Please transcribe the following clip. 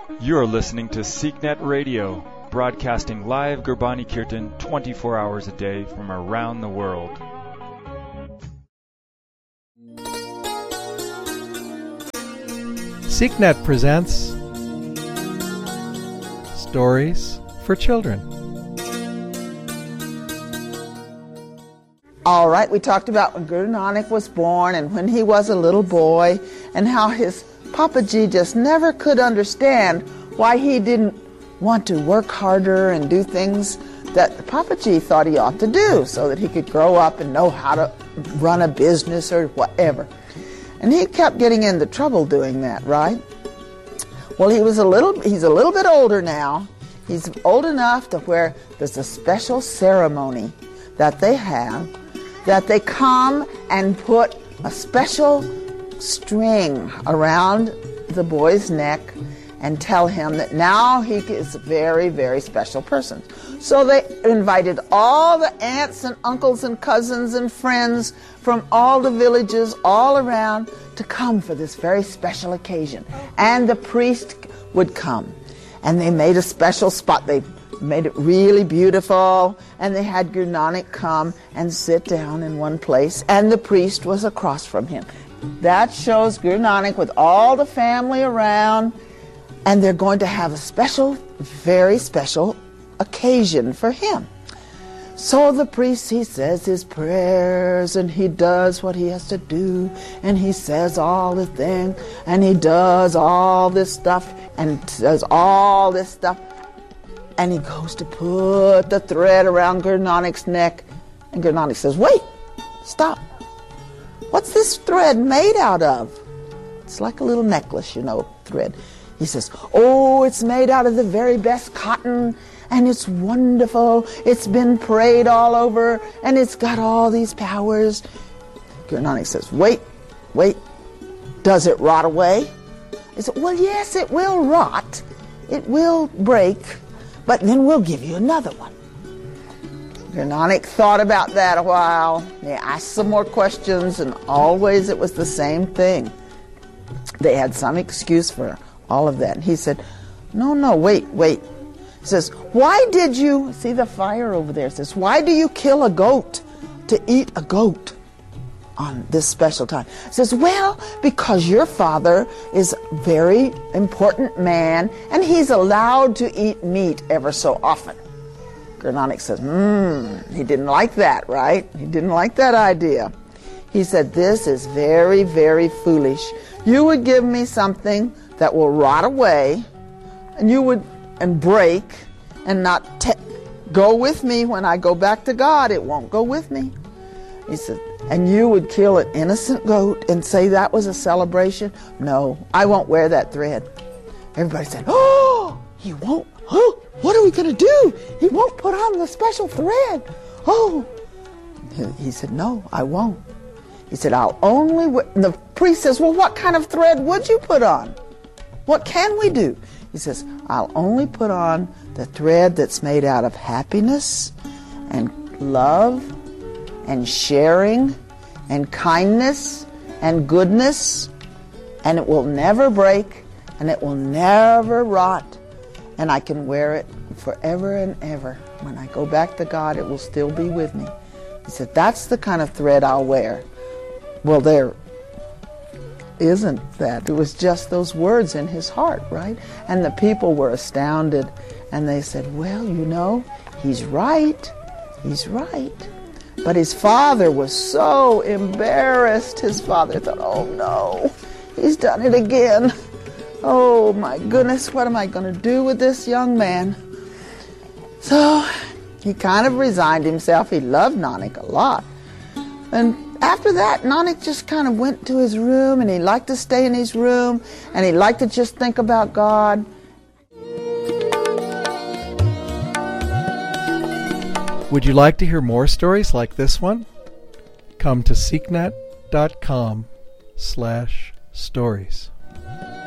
You're listening to SeekNet Radio, broadcasting live Gurbani Kirtan 24 hours a day from around the world. SeekNet presents Stories for Children. All right, we talked about when Guru Nanak was born and when he was a little boy and how his Papaji just never could understand why he didn't want to work harder and do things that Papaji thought he ought to do so that he could grow up and know how to run a business or whatever. And he kept getting into trouble doing that, right? Well, he's a little bit older now. He's old enough to where there's a special ceremony that they have, that they come and put a special string around the boy's neck and tell him that now he is a very, very special person. So they invited all the aunts and uncles and cousins and friends from all the villages all around to come for this very special occasion. And the priest would come. And they made a special spot. They made it really beautiful, and they had Guru Nanak come and sit down in one place, and the priest was across from him. That shows Guru Nanak with all the family around, and they're going to have a special, very special occasion for him. So the priest, he says his prayers, and he does what he has to do, and he says all the thing, and he does all this stuff, and does all this stuff. And he goes to put the thread around Guru Nanak's neck. And Guru Nanak says, wait, stop. What's this thread made out of? It's like a little necklace, thread. He says, oh, it's made out of the very best cotton, and it's wonderful. It's been prayed all over, and it's got all these powers. Guru Nanak says, wait, does it rot away? He said, well, yes, it will rot. It will break. But then we'll give you another one. Guru Nanak thought about that a while. He asked some more questions, and always it was the same thing. They had some excuse for all of that. And he said, no, wait. He says, why did you, see the fire over there? He says, why do you kill a goat to eat a goat on this special time? He says, well, because your father is a very important man and he's allowed to eat meat ever so often. Guru Nanak says, he didn't like that, right? He didn't like that idea. He said, this is very, very foolish. You would give me something that will rot away and break and not go with me when I go back to God. It won't go with me. He said, and you would kill an innocent goat and say that was a celebration? No, I won't wear that thread. Everybody said, oh, he won't. Oh, what are we going to do? He won't put on the special thread. Oh. He said, no, I won't. He said, I'll only wear. The priest says, well, what kind of thread would you put on? What can we do? He says, I'll only put on the thread that's made out of happiness and love and sharing and kindness and goodness, and it will never break and it will never rot, and I can wear it forever and ever. When I go back to God, it will still be with me. He said, that's the kind of thread I'll wear. Well, there isn't that. It was just those words in his heart, right? And the people were astounded, and they said, well, he's right. He's right. But his father was so embarrassed. His father thought, oh no, he's done it again. Oh my goodness, what am I going to do with this young man? So he kind of resigned himself. He loved Nanak a lot. And after that, Nanak just kind of went to his room, and he liked to stay in his room, and he liked to just think about God. Would you like to hear more stories like this one? Come to seeknet.com/stories.